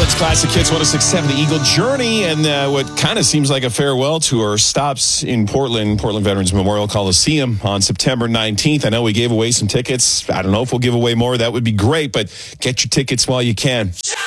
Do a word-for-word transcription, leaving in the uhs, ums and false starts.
It's Classic Hits one oh six point seven, the Eagle Journey, and uh, what kind of seems like a farewell tour stops in Portland, Portland Veterans Memorial Coliseum on September nineteenth. I know we gave away some tickets. I don't know if we'll give away more. That would be great, but get your tickets while you can.